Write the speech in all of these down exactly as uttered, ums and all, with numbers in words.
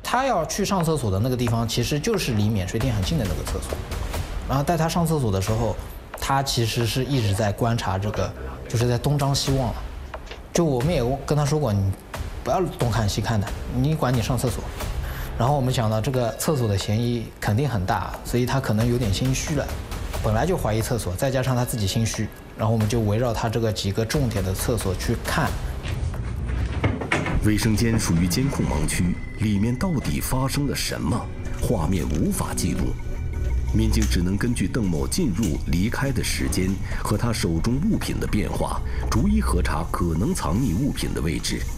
他要去上厕所的那个地方，其实就是离免税店很近的那个厕所。然后带他上厕所的时候，他其实是一直在观察这个，就是在东张西望。就我们也跟他说过，你不要东看西看的，你管你上厕所。然后我们讲到这个厕所的嫌疑肯定很大，所以他可能有点心虚了。本来就怀疑厕所，再加上他自己心虚，然后我们就围绕他这个几个重点的厕所去看。 卫生间属于监控盲区，里面到底发生了什么？画面无法记录，民警只能根据邓某进入、离开的时间和他手中物品的变化，逐一核查可能藏匿物品的位置。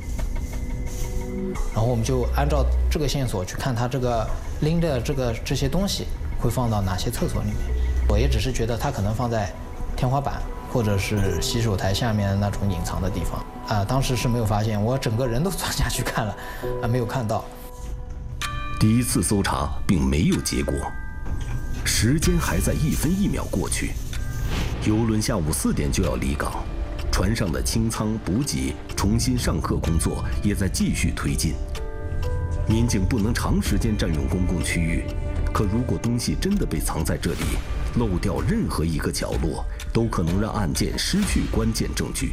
然后我们就按照这个线索去看他这个拎的这个这些东西会放到哪些厕所里面。我也只是觉得他可能放在天花板或者是洗手台下面的那种隐藏的地方啊，当时是没有发现，我整个人都钻下去看了啊，没有看到。 第一次搜查并没有结果，时间还在一分一秒过去，邮轮下午四点就要离港，船上的清仓补给、重新上课工作也在继续推进。民警不能长时间占用公共区域，可如果东西真的被藏在这里，漏掉任何一个角落，都可能让案件失去关键证据。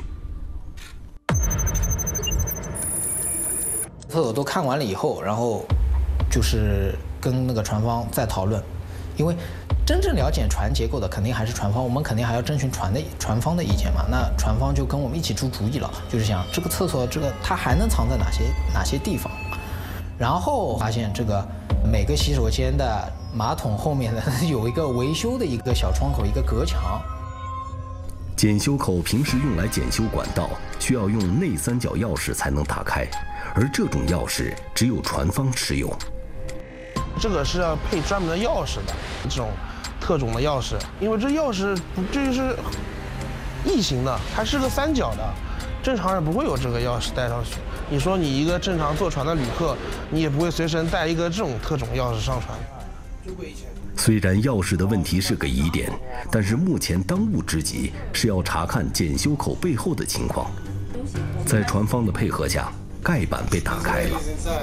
厕所都看完了以后，然后就是跟那个船方再讨论，因为真正了解船结构的肯定还是船方，我们肯定还要征询船的船方的意见嘛。那船方就跟我们一起出主意了，就是想这个厕所这个它还能藏在哪些哪些地方。然后发现这个每个洗手间的马桶后面的有一个维修的一个小窗口，一个隔墙。 检修口平时用来检修管道，需要用内三角钥匙才能打开，而这种钥匙只有船方持有。 这个是要配专门的钥匙的，这种特种的钥匙，因为这钥匙不就是异形的，还是个三角的，正常人不会有这个钥匙带上去。你说你一个正常坐船的旅客，你也不会随身带一个这种特种钥匙上船。 虽然钥匙的问题是个疑点，但是目前当务之急是要查看检修口背后的情况。在船方的配合下，盖板被打开了。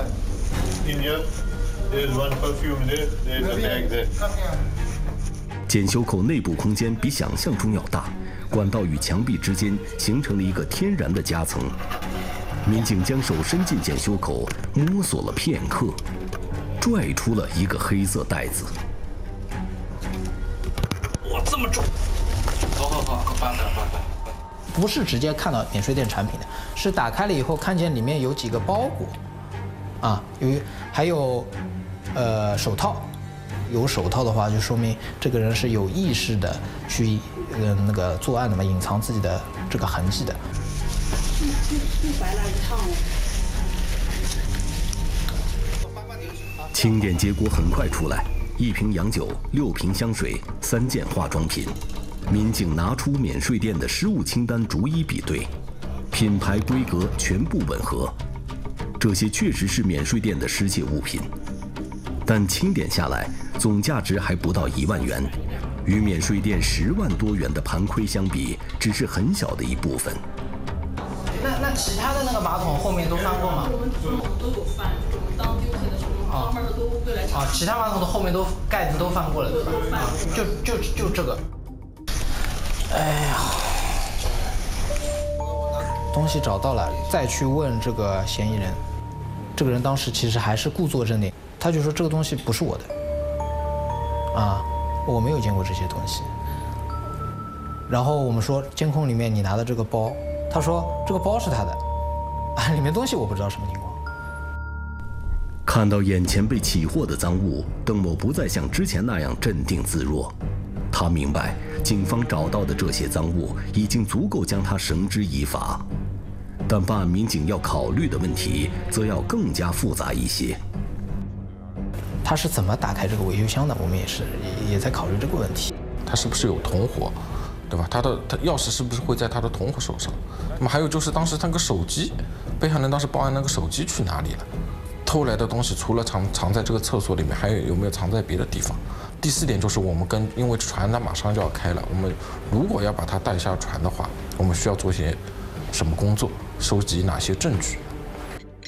检修口内部空间比想象中要大，管道与墙壁之间形成了一个天然的夹层。民警将手伸进检修口，摸索了片刻，拽出了一个黑色袋子。 哇，这么重！好好好，搬的搬的。不是直接看到免税店产品的，是打开了以后看见里面有几个包裹，啊，有还有呃手套。有手套的话，就说明这个人是有意识的去呃那个作案的嘛，隐藏自己的这个痕迹的。 清点结果很快出来，一瓶洋酒、六瓶香水、三件化妆品。民警拿出免税店的失物清单，逐一比对，品牌规格全部吻合，这些确实是免税店的失窃物品。但清点下来，总价值还不到一万元，与免税店十万多元的盘亏相比，只是很小的一部分。 那那其他的那个马桶后面都翻过吗？ 我们都有翻，就是我们当丢弃的时候，专门的都会来查。 啊，其他马桶的后面都盖子都翻过了，对吧？啊，就就就这个。哎呀，东西找到了，再去问这个嫌疑人，这个人当时其实还是故作镇定。他就说这个东西不是我的，啊，我没有见过这些东西。然后我们说监控里面你拿的这个包，他说这个包是他的，啊，里面东西我不知道什么情况。 看到眼前被起获的赃物，邓某不再像之前那样镇定自若。他明白，警方找到的这些赃物已经足够将他绳之以法，但办案民警要考虑的问题则要更加复杂一些。 他是怎么打开这个维修箱的？我们也是也也在考虑这个问题。 他是不是有同伙，对吧？他的他钥匙是不是会在他的同伙手上？那么还有就是当时他那个手机，被害人当时报案那个手机去哪里了？偷来的东西除了藏藏在这个厕所里面，还有有没有藏在别的地方？第四点就是我们跟因为船它马上就要开了，我们如果要把它带下船的话，我们需要做些什么工作？收集哪些证据？